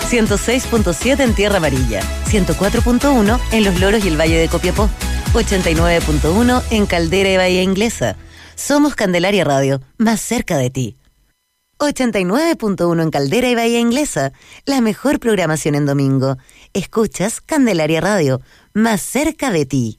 106.7 en Tierra Amarilla, 104.1 en Los Loros y el Valle de Copiapó, 89.1 en Caldera y Bahía Inglesa. Somos Candelaria Radio, más cerca de ti. 89.1 en Caldera y Bahía Inglesa, la mejor programación en domingo. Escuchas Candelaria Radio, más cerca de ti.